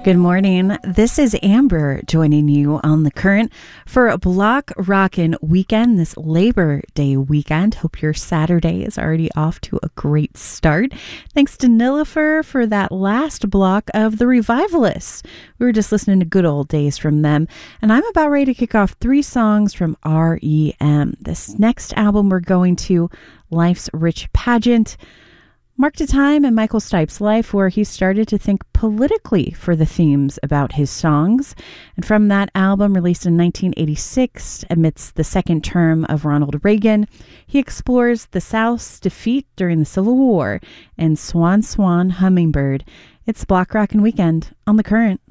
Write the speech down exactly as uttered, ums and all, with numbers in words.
Good morning. This is Amber joining you on The Current for a Block Rockin' weekend, this Labor Day weekend. Hope your Saturday is already off to a great start. Thanks to Nilifer for that last block of The Revivalists. We were just listening to good old days from them, and I'm about ready to kick off three songs from R E M. This next album we're going to, Life's Rich Pageant, marked a time in Michael Stipe's life where he started to think politically for the themes about his songs. And from that album, released in nineteen eighty-six, amidst the second term of Ronald Reagan, he explores the South's defeat during the Civil War and Swan Swan Hummingbird. It's Block Rockin' Weekend on The Current.